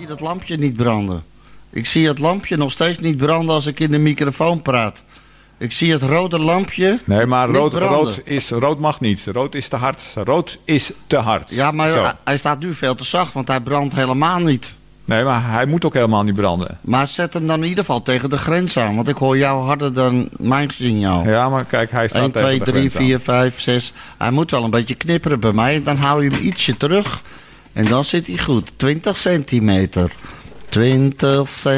zie dat lampje niet branden. Ik zie het lampje nog steeds niet branden als ik in de microfoon praat. Ik zie het rode lampje. Nee, maar niet rood mag niet. Rood is te hard. Rood is te hard. Ja, maar Zo. hij staat nu veel te zacht, want hij brandt helemaal niet. Nee, maar hij moet ook helemaal niet branden. Maar zet hem dan in ieder geval tegen de grens aan. Want ik hoor jou harder dan mijn signaal. Ja, maar kijk, hij staat 1, tegen 2, de 3, grens aan. 4, 5, 6. Hij moet wel een beetje knipperen bij mij. Dan hou je hem ietsje terug. En dan zit hij goed. 20 centimeter. 20 centimeter.